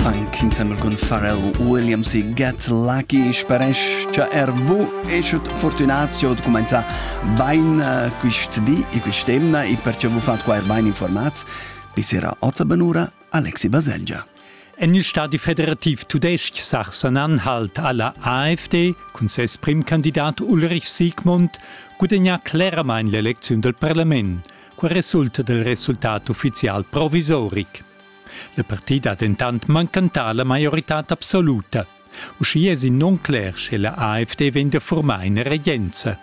Punk insieme con Pharrell Williams e Get Lucky. Speresch che vu esce fortunazio di cominciare bene questo dì e questo tema e perciò vi fate qua bene informati. Bisera Ozza Benura, Alexi Baselgia. En il Stati Federativ Tudestg Sachsen-Anhalt alla AfD, con ses primkandidat Ulrich Siegmund, guadagna claramente l'elezione del Parlament, quel risulta del risultato ufficiale provisoric. La partita ha intanto mancantato la maggiorità assoluta. Usci è non chiaro se la AfD vende formare in reggenza.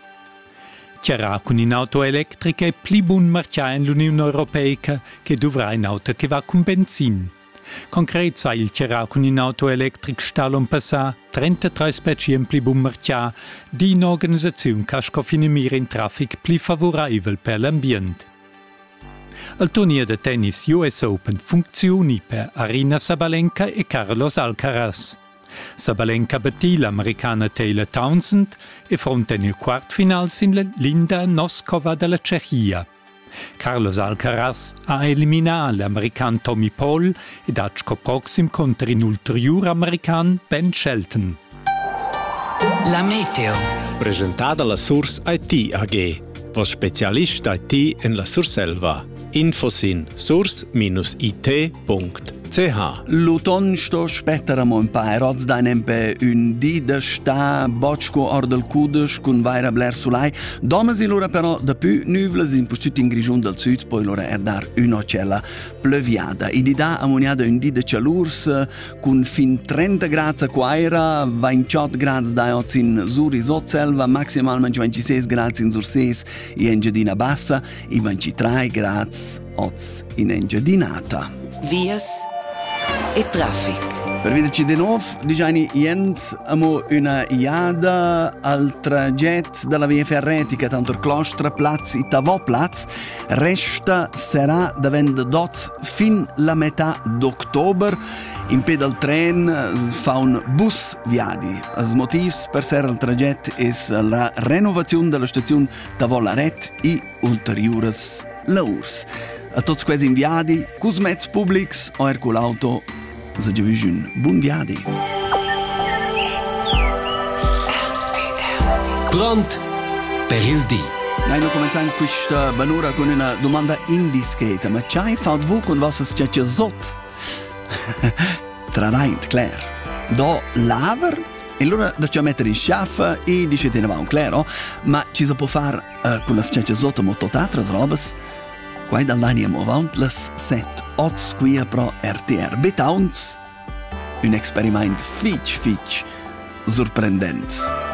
Chiarà con un'auto elettrica è più buon marciare nell'Unione Europea che dovrà un'auto che va con benzina. Concret sai il chiarà con un'auto elettrica stallon passà 33% più buon marciare di un'organizzazione che scofinimire in traffico più favorevole per l'ambiente. Il torneo di tennis US Open funzioni per Aryna Sabalenka e Carlos Alcaraz. Sabalenka battì l'americana Taylor Townsend e fronte nel quartfinale in Linda Noskova della Cechia. Carlos Alcaraz ha eliminato l'americano Tommy Paul ed ha prossimo contro l'ulteriore americano Ben Shelton. La meteo. Presentata la Source IT AG, was Spezialist IT in la Surselva. Infos in source-it.ch. L'autunno sto spetteramo un po' e rozz da nempe un di da sta bocco or del cudes con vaira bler sulai. Domasi l'ora però da più nuvole in postuti in grigione del sud, poi l'ora dar un'ocella pleuviada. I di da ammoniada un di da calurs con fin 30 gradi a quaira, 28 gradi da oz in Zuri Sotselva, maximalmente 26 gradi in Surses e Engiadina Bassa e 23 gradi oz in Engiadinata. Vias e traffic. Per vederci di nuovo, diciamo, jent amo una iada al traget della via ferretica, tanto il Klostra Platz e Tavò Platz, resta sarà da vendots fin la metà d'ottobre. In pedal tren fa un bus viadi. Il motivo per essere il traget è la renovazione della stazione Tavò Laret e ulteriori lavori. A tutti questi inviati, con i mezzi pubblici o con l'auto, se ci vicino. Buon viadi! Pronto per il dì. Noi cominciamo questa banura con una domanda indiscreta, ma c'hai fatto voi con vostre c'è sotto? Tra reint, Claire. Do laver? E allora dobbiamo mettere in sciaffa e dicete ne va un claro, ma ci si può fare con la c'è sotto molto altre robes? Quai dall'animo avanti las 7-8 qui pro RTR. Betaunt un experiment fitch sorprendente.